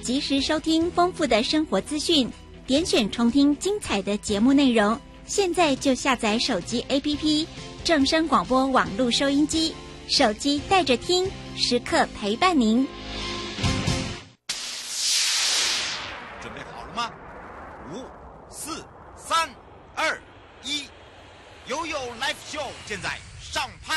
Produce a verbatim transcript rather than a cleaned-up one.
及时收听丰富的生活资讯，点选重听精彩的节目内容。现在就下载手机 A P P 正声广播网络收音机，手机带着听，时刻陪伴您。 准备好了吗？五、四、三、二、一，悠悠 Live Show 现在上拍。